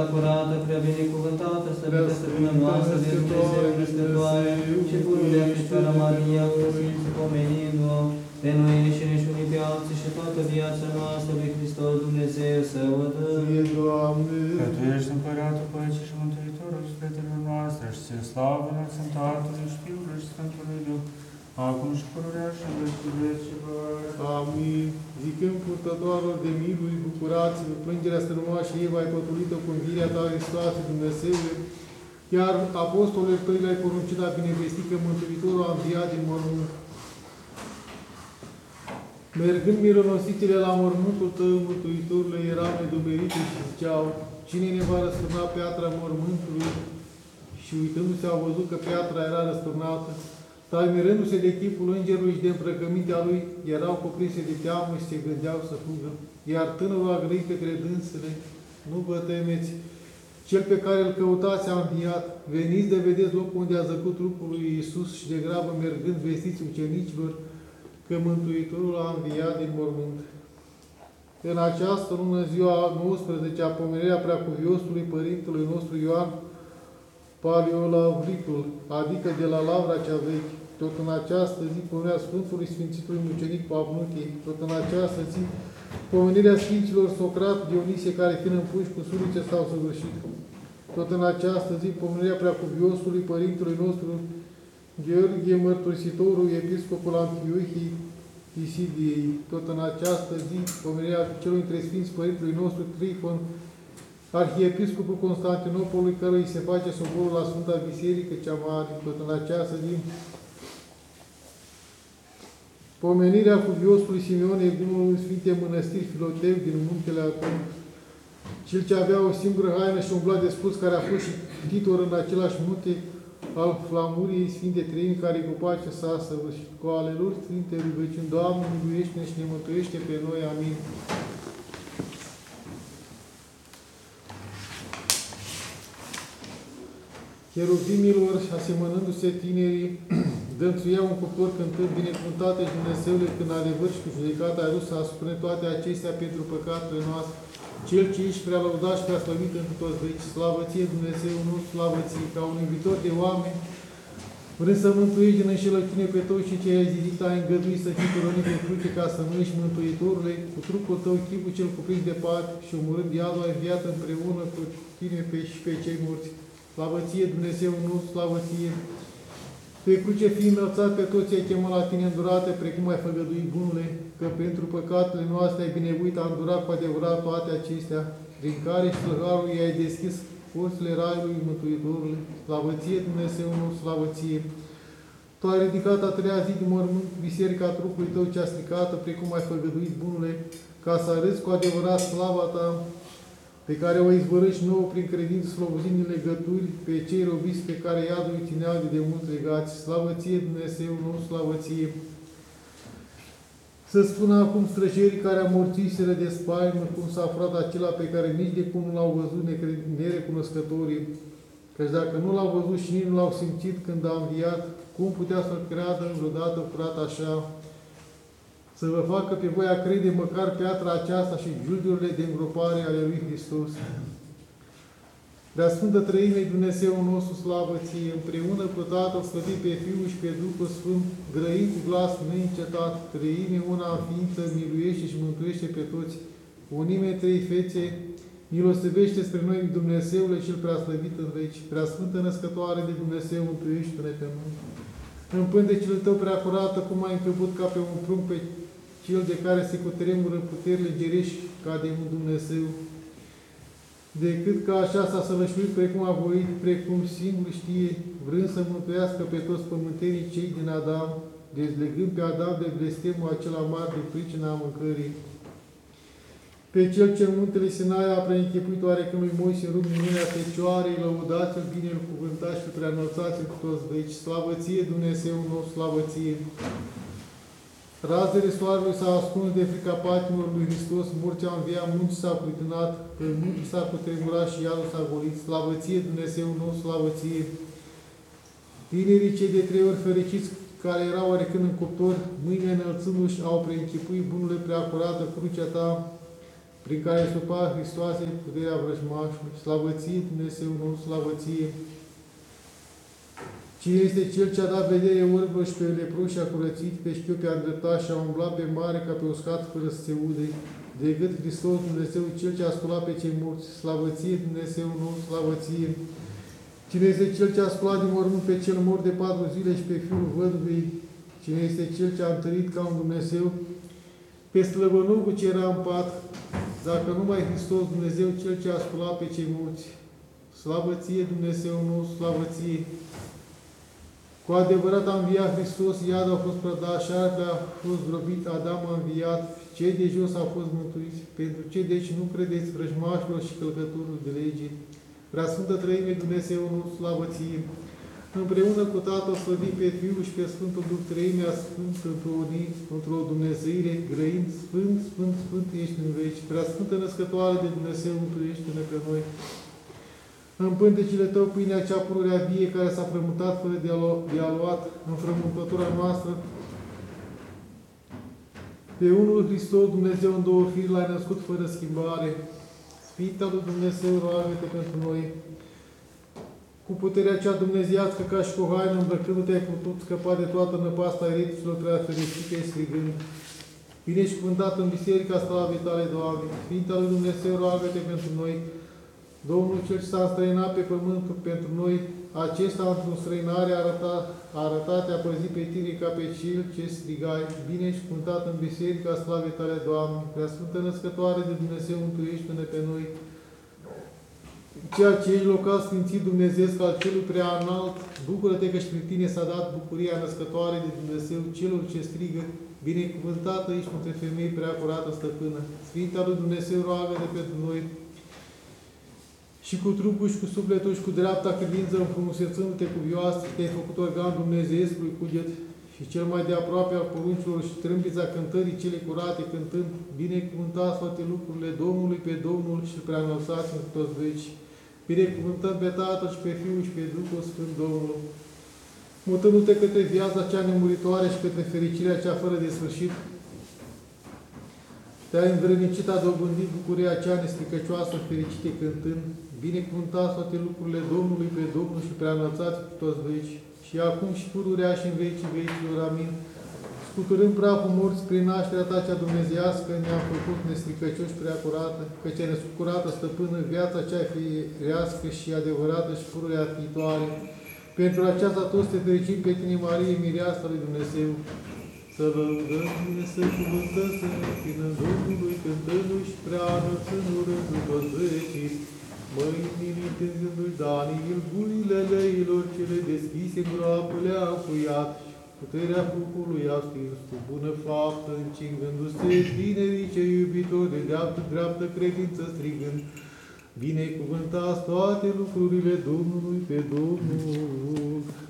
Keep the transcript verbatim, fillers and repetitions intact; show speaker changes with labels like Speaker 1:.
Speaker 1: curată, prea binecuvântată, slăvită stăpână noastră de Dumnezeu născătoare și pururea Fecioara Maria, cu Sfinții pomenindu-o, pe noi înșine și unii pe alții și toată viața noastră lui Hristos Dumnezeu să o dă.
Speaker 2: Ție, Doamne,
Speaker 3: că Tu ești Împăratul Păcii și Mântuitorul sufletelor noastre și ție slavă înălțăm Tatălui și Fiului și Sfântului Duh, acum și pururea și în vecii vecilor.
Speaker 2: amin. Zicând purtătoarelor de miluri, bucurați-vă, plângerea strămoașă Eva ai pătulită cu învierea ta, Hristoase, Dumnezeule, iar apostolul tăi le-ai poruncit a binevesti că Mântuitorul a înviat din mormânt. Mergând mironositele la mormântul tău, Mântuitorule, erau nedumerite și ziceau, cine ne va răsturna piatra mormântului? Și uitându-se au văzut că piatra era răsturnată. Taimerându-se de chipul îngerului și de îmbrăcămintea lui, erau cuprinse de teamă și se gândeau să fugă. Iar tânărul a grăit către dânsele, nu vă temeți, cel pe care îl căutați a înviat. Veniți de vedeți locul unde a zăcut trupul lui Iisus și de grabă mergând vestiți ucenicilor că Mântuitorul a înviat din mormânt. În această lună, ziua a nouăsprezecea, pomenirea preacuviosului părintelui nostru Ioan Paleolavricul, adică de la Lavra cea veche. Tot în această zi, pomenirea Sfântului Sfințitului Mucenic Pavnuchii. Tot în această zi, pomenirea Sfinților Socrat, Dionisie, care fiind împuși cu surice s-au săvârșit. Tot în această zi, pomenirea preacuviosului părintelui nostru Gheorghe Mărturisitorul, episcopul Antiohiei Isidiei. Tot în această zi, pomenirea celui dintre Sfinți părintelui nostru Trifon, arhiepiscopul Constantinopolului, cărui se face socorul la Sfânta Biserică cea Mare. Tot în această zi, pomenirea cuviosului Simeon, Evdunul Sfinte Mănăstiri Filotev din Muntele Atum, cel ce avea o singură haină și umbla de spus, care a fost și titor în același munte al Flamuriei Sfinte Treimi, care cu pace s-a săvârșit. Cu ale lor Sfinte rugăciuni, Doamne, miluiește-ne și ne mântuiește pe noi. Amin. Cheruvimilor, asemănându-se tinerii, dănțuiau un cuptor cântând binecuvântate și Dumnezeule, când adevăr și cu judecata ai dus să asupune toate acestea pentru păcatele noastre. Cel ce ești prea lăudat și prea slăvit întru toți veci. Slavă ție, Dumnezeu, nu slavă ție, ca un iubitor de oameni, vrând să mântuiești din înșelăciune pe toți și ce ai zidit, ai îngăduit să fii coronit pe cruce ca să nu ești Mântuitorule, cu trupul tău, chipul cel cuprins de pace și omorând iadul, ai înviat împreună cu tine pe și pe cei morți. Slavă ție, Dumnezeu, nu slavă ție. Pe cruce fii înălțat pe toți ai chemat la tine îndurate, precum ai făgăduit bunule, că pentru păcatele noastre ai binevoit, a îndurat cu adevărat toate acestea, prin care și slăharul i-ai deschis porțile raiului Mântuitorului. Slavă ție, Dumnezeu, nu slavă ție. Tu ai ridicat a treia zi din mormânt biserica trupului tău cea stricată, precum ai făgăduit bunule, ca să arăți cu adevărat slava ta, pe care o izvorăști nouă prin credință, slobozind în legături pe cei robiți pe care iadul îi țineau de demult legați. Slavă ție, Dumnezeu, nu slavă ție. Să spună acum străjerii care amorțiseră de spaimă, cum s-a aflat acela pe care nici de cum nu l-au văzut nerecunoscătorii. Căci dacă nu l-au văzut și nici nu l-au simțit când a înviat, cum putea să-l creadă vreodată curat așa? Să vă facă pe voi a crede măcar piatra aceasta și giulgiurile de îngropare ale lui Hristos. Preasfântă Trăimei, Dumnezeu nostru, slavă ție, împreună cu Tatăl slăvit pe Fiul și pe Duhul Sfânt, grăind cu glas neîncetat, Trăime una în ființă, miluiește și mântuiește pe toți. Unime trei fețe, milostivește spre noi, Dumnezeule cel preaslăvit în veci, preasfântă născătoare de Dumnezeu, mântuiește-ne pe noi. În pântecele tău preacurată, cum ai încăput ca pe un prunc pe cel de care se cutremură puterile gerești ca de un Dumnezeu, decât ca așa s-a sălășluit precum a voit, precum singur știe, vrând să mântuiască pe toți pământenii cei din Adam, dezlegând pe Adam de blestemul acela mare de pricina mâncării. Pe cel ce în muntele Sinai a preînchipuit oarecând lui Moise în rug minunea Fecioarei, lăudați-l, bine-l cuvântați și preanălțați-l cu toți veci. Slavă ție, Dumnezeu nostru, slavă ție! Razele soarelui s-a ascuns de frica patimilor lui Hristos, morții au înviat, munții s-au cutinat, pământul s-a cutremurat și iadul s-a golit. Slavă ție, Dumnezeu nostru, slavă ție! Tinerii cei de trei ori fericiți, care erau oarecând în cuptor, mâine înălțându-și, au preînchipuit bunule preacurată crucea ta, prin care supa Hristoase puterea vrăjmașului, slavă ție, Dumnezeu nostru, slavă ție. Cine este Cel ce a dat vedere orbă și pe leproși a curățit, pe șchiopi a îndreptat și a umblat pe mare ca pe uscat fără să se ude, decât Hristos Dumnezeu, Cel ce a sculat pe cei morți, slavă ție, Dumnezeu nostru, slavă ție. Cine este Cel ce a sculat din mormânt pe cel mort de patru zile și pe fiul văduvei, cine este Cel ce a întărit ca un Dumnezeu pe slăbănogul ce era în pat, dacă numai Hristos Dumnezeu, Cel ce a sculat pe cei morți, slavă ție, Dumnezeu nostru, slavă ție. Cu adevărat a înviat Hristos, iadul a fost prădat, șarpele a fost zdrobit, Adam a înviat, cei de jos au fost mântuiți, pentru ce deci nu credeți vrăjmașilor și călcătorilor de lege. Preasfântă Trăime, Dumnezeu nostru, slavă ție. Împreună cu Tatăl slăvim pe Fiul și pe Sfântul Duh, Trăimea Sfânt într-o unii, într-o Dumnezeire, grăind, Sfânt, Sfânt, Sfânt ești în veci. Preasfântă Născătoare de Dumnezeu, mântuiește-ne pe noi. În pântecile tău, pâinea cea pururea vie, care s-a frământat fără de a luat în frământătura noastră, pe unul Hristos, Dumnezeu în două firi, l-ai născut fără schimbare. Sfânta lui Dumnezeu, roagă-te pentru noi. Cu puterea cea dumnezeiască, ca și cu o haină îmbrăcându-te, ai putut scăpa de toată năpasta ereticilor prea fericite, strigând. Binecuvântat în biserica slavei tale, Doamne. Sfânta lui Dumnezeu, roagă-te pentru noi. Domnul cel ce s-a înstrăinat pe pământ pentru noi, acesta într-o străinare a arătat, a arătat, a păzit pe tine ca pe cel ce strigai, binecuvântat în biserica slavei tale, Doamne, Preasfântă Născătoare de Dumnezeu, mântuiește-ne pe noi. Ceea ce ești local sfințit Dumnezeesc al celui prea înalt, bucură-te că și prin tine s-a dat bucuria născătoare de Dumnezeu celor ce strigă, binecuvântată ești între femei prea curată stăpână. Sfânta lui Dumnezeu, roagă-te pentru noi. Și cu trupul și cu sufletul și cu dreapta credință, înfrumusețându-te cuvioasă, te-ai făcut organ dumnezeiescului cuget și cel mai de aproape al poruncilor și trâmbița cântării cele curate, cântând, binecuvântați toate lucrurile Domnului pe Domnul și prea înălțați în toți veci. Binecuvântăm pe Tatăl și pe Fiul și pe Duhul Sfânt Domnul. Mutându-te către viața cea nemuritoare și către fericirea cea fără de sfârșit, te-ai învrednicit, a dobândit bucuria cea nestricăcioasă, fericite cântând, binecuvântați toate lucrurile Domnului pe Domnul și prea înălțați cu toți veci, și acum și pururea și în vecii vecilor. Amin. Scuturând praful morți prin nașterea ta cea dumnezeiască, ne-am făcut nestricăcioși prea curată, că cea nescucurată stăpână, viața cea firească și adevărată și pururea viitoare. Pentru aceasta toți te fericim pe tine, Marie, mireasa lui Dumnezeu. Să lăudăm bine, să cuvântăm, să ne închinăm Domnului, cântându-i și prea înălțându-i rândul toți vecii. Mâinii întinzându-i Daniel, gurile leilor cele deschise, groapă le-a încuiat și puterea focului a stins cu bună faptă, încingându-se tinerii cei iubitori de dreaptă credință strigând, binecuvântați toate lucrurile Domnului pe Domnul.